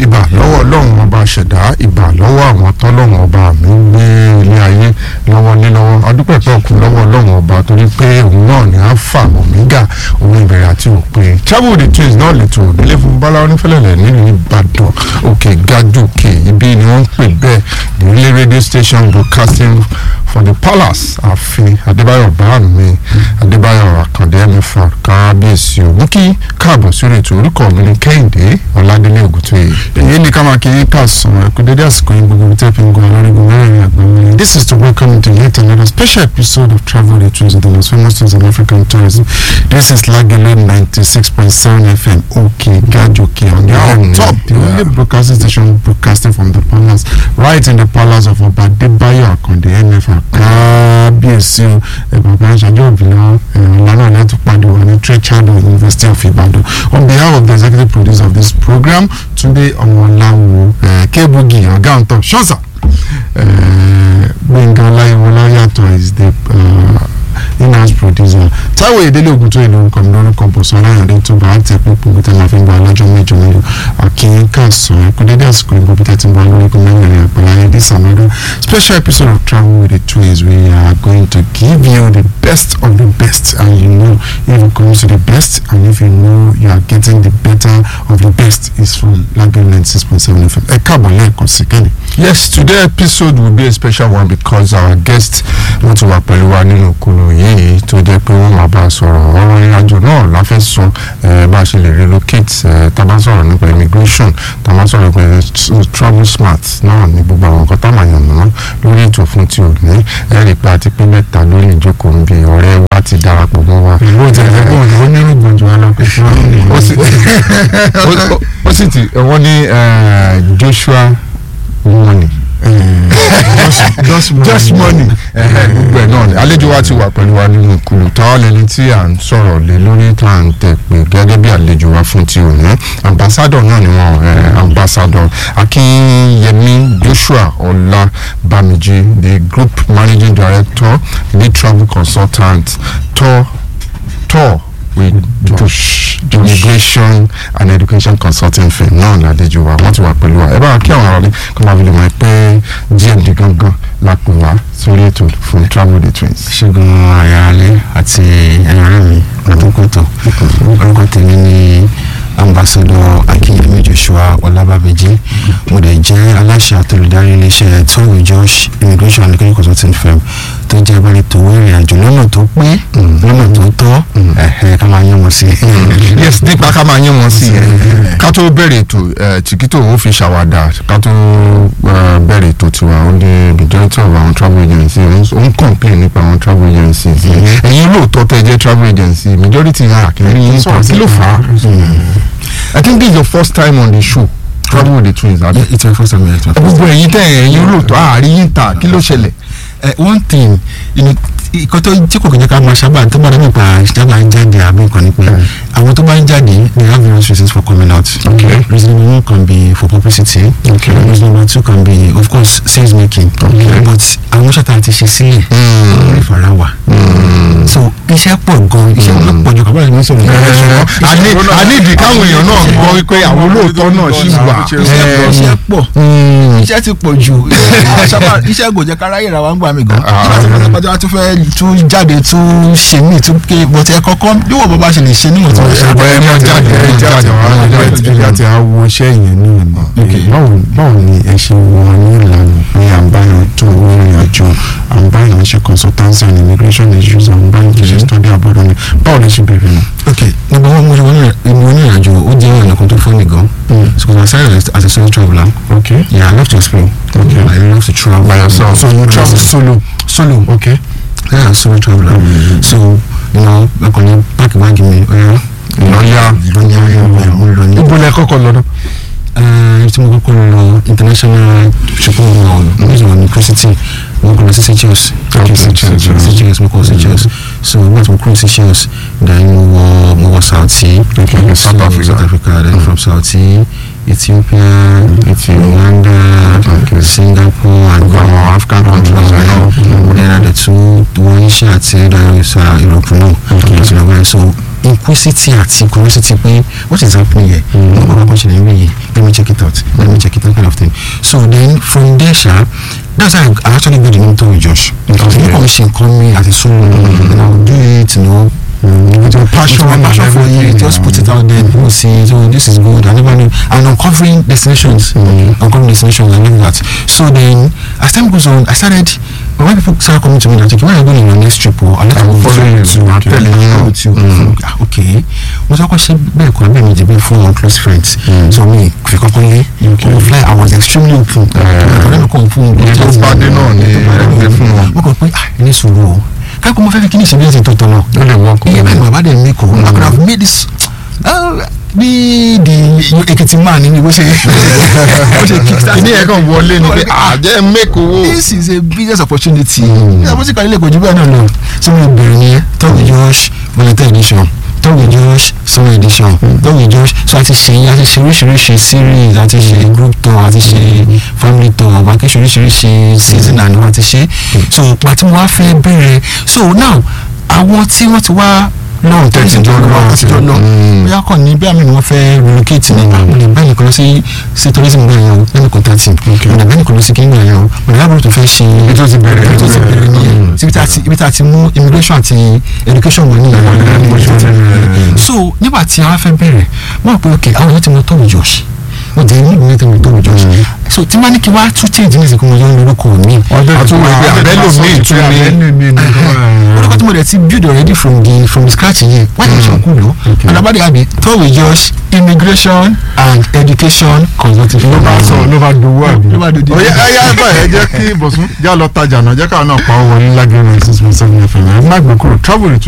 ìbà lọ́wọ́ ọlọ́run ọba ṣẹ̀dá ìbà lọ́wọ́ àwọn tọ́lọ́run ọba mi gbé ilé ayé lọ́wọ́ nílọ́wọ́ adúpẹ́ pẹ̀kú lọ́wọ́ ọlọ́run ọba torí pé òun náà ní alpha omega òun ìbẹ̀rẹ̀ àti òpin travel the twins náà lè tó délé fún bọ́lá onífẹ́lẹ́lẹ̀ nílùú ìbàdàn òkè gàdùkè ibi ni wọ́n ń pè bẹ́ẹ̀ the relay radio station broadcasting for the palace ààfin adébáyọ̀ báàmì adébáyọ̀ àkàndé mẹ́fà kábíyèsí ògúnkì káàbọ̀ sórí ètò orúkọ mi ní kẹ́hìndé ọ̀làdélé ògùntòyè. èyí ni ká máa kí yín kàsán ẹ̀kú dédé àsìkò yín gbogbo tẹ́ fi ń gun alárìgún mẹ́rin àgbọ̀n. This is to welcome to yet another special episode of Travel the Twins, the most famous things in African tourism. This is Lagelu 96.7 FM òkè gàjòkè on top, the only broadcasting station broadcasting from the palace, right in the palace of Ọba Adébáyọ̀ Àkàndé mẹ́fà kábíyèsí bàbá ìṣàjọ òbílẹ̀ ọ̀lànà láti pàdé wà ní Trechado University of Ibadan. On behalf of the executive producer of this program, Túndé Ọmọláwo Kébugi ọ̀gá ọ̀ntọ̀ ṣọ́ọ̀ṣà Gbẹ̀ngà Ọláyíwọlá yàtọ̀ is the in-house producer. Táíwò Ìdílé Ògúntóyè lórúkọ mi lórúkọ bọ̀sán aláyọ̀dé tó bá àti ẹ̀pẹ́ pọ̀ bí tẹ́lẹ̀ fi ń gba alájọ́ méjì àkíyín kàsán ẹ̀kú dédé àsìkò ìbò bí tẹ́tí ń bá lórí gómìnà ìrìn àpẹẹrẹ this another special episode of Travel with the Twins. We are going to give you the best of the best, and you know if it comes to the best and if you know you are getting the better of the best is from Lagelu 96.7 FM. Ẹ káàbọ̀ lẹ́ẹ̀kan sí kẹ́ni. Yes, today's episode will be a special one because our guest wọ́n ti wà pẹ̀lú wa nínú kúrò yìí tó jẹ́ pé wọ́n máa bá a sọ̀rọ̀ ọ̀rọ̀ ìrìnàjò náà la fẹ́ sọ bá a ṣe lè relocate tá a bá sọ̀rọ̀ nípa immigration tá a bá sọ̀rọ̀ nípa travel smart náà ní gbogbo àwọn nǹkan tá a máa yàn mọ́ lórí ètò fún ti òní ẹ̀rí pé àti pé mẹ́ta lórí ìjókòó ń bi ọ̀rẹ́ wa ti darapọ̀ mọ́ wa. ìwé ìtẹ̀lẹ́gbọ̀n ó ní rògbòn jù wá lọ pé fún ó sì ti wọ́n ní Joshua Money just money gbogbo ẹ̀ náà ni àlejò wa ti wà pẹ̀lú wa nínú ìkùlù táwọn lẹni tí à ń sọ̀rọ̀ lé lórí tá à ń tẹ̀ pé gẹ́gẹ́ bí àlejò wa fún ti òní ambassador náà ni wọ́n ambassador Akínyẹmí Joshua Ọlábàmíjì the group managing director lead travel consultant tour with Josh immigration and education consulting firm náà ládéjò wa wọ́n ti wà pẹ̀lú wa ẹ bá kí àwọn ará rẹ kó máa fi lè mọ̀ pé GMD gangan la pè wá sórí ètò fún Travel the Twins. ṣẹ́gun ayáálé àti ẹ̀yọ́rẹ́ mi ọ̀dọ́kọ̀tọ̀ orúkọ tèmi ní ambassador Akínyẹmí Joshua Ọlábàmíjì mo dẹ̀ jẹ́ aláṣẹ àtolùdarí iléeṣẹ́ tour with Josh immigration and education consulting firm tó jẹ́ abáni tó ìrìn àjò lọ́nà tó pé lọ́nà tó tọ́ ká máa yán wọn sí. Yes, nípa ká máa yán wọn sí ká tó bẹ̀rẹ̀ ètò Chiquito ó fi ṣàwádà ká tó bẹ̀rẹ̀ ètò tiwa ó ní majority of àwọn travel agency ó ń complain nípa àwọn travel agency ẹ̀yin lóòótọ́ tẹ́ jẹ́ travel agency majority yà kí ló fà á. I think this is your first time on the show Travel with the Twins. Yeah, it's my first time here. Gbogbo ẹ̀yin tẹ́ ẹ̀yin olóòótọ́ àárín yín ta kí ló ṣẹlẹ̀. One thing ìkọ́ tó tí kò kìí ká máa sábà tó bá dé nípa sábà ń jáde àbí nǹkan ni pé àwọn tó bá ń jáde they have various reasons for coming out. Okay. Reason number one can be for publicity. Okay. Reason number two can be of course sales making. Okay. But àwọn ṣàtà ti ṣe sílẹ̀ ìfara wà. So iṣẹ́ pọ̀ gan iṣẹ́ wọn pọ̀ jù kábàlì ní sọ̀rọ̀. àníìdí káwọn èèyàn náà gbọ́ wípé àwọn olóòótọ́ náà ṣì wà. Iṣẹ́ pọ̀ iṣẹ́ ti pọ̀ jù iṣẹ́ kò jẹ́ káráyè ra wa ń gbà mí gan. Pátápátá tó fẹ́ tún jáde tún ṣe mí tún ké bọ̀tẹ́ kọ́kọ́ bí wọ́n bá ṣe lè ṣe níwọ̀n tó ń ṣe. ẹ máa jáde wá láti àwọ̀ iṣẹ́ yẹn náà ni. Báwo ni ẹ ṣe wọ́n ní ìlànà pé à ń báyọ̀ tó ìrìn àjò à ń báyọ̀ ṣe consultancy and immigration issues à ń báyọ̀ ṣe study abroad ni báwo lè ṣe bẹ̀rẹ̀ náà. Okay, nígbà wọn mo ṣe wọ́n ní ìrìn àjò ó jẹ́ ọ̀nà kan tó fún mi gan. So I started as a solo traveler. Okay. Yeah, I love to explore. Okay. I love to travel by yourself. So you travel solo. Okay. Yeah, I'm a solo traveler. So you know, like on the back of me, lọ́yà ìbúlẹ̀ kọ́kọ́ lọ́dọ̀. Tí mo kọ́kọ́ lọ international shopping mall ní university mo kọ́ lọ sí Seychelles. Seychelles mo kọ́ Seychelles. So once mo kúrò Seychelles then mo wọ Saudi. South Africa. Then from Saudi Ethiopia, Rwanda, Singapore, and African countries. Then at the two, one share is Europe. So inquisitive àti curiosity pé what is happening here? Mo kọ́kọ́ ṣe lè rí yìí bí mo check it out kind of thing. So then from there that's how I actually got the name Tory Josh. Because you commission call me as a solo, and I'll do it, with your passion for it, just put it out there, people see, so this is good. I never knew. And uncovering destinations, and all that. So then, as time goes on, I started. When people started coming to me, like, when are you going on your next trip? Or I'll follow you. Okay. What I was saying, be full close friends. So me, fly, I was extremely open. I could have finished the total. I could have made this. The man in the this is a business opportunity. So we Josh, Volunteer Edition. Josh, Summer Edition. Josh, so I say series, I say group tour, I say family tour, vacation season, and what I say. So, but more fair. So now, I want to no, thanks to John. We are calling me. I mean, we are relocating. We are see tourism. We are contacting. We are seeking. We are to fish. It was immigration and education. So, never see how fair. Okay, I want to talk Josh. What do you need to do with Josh? So, Timani Kiwa to change this. Come on, look on me. Build already from the scratch here. Why don't you go? And about the Abbey, talk with Josh, immigration and education consulting. Nova do what? Oh yeah, boss. Travel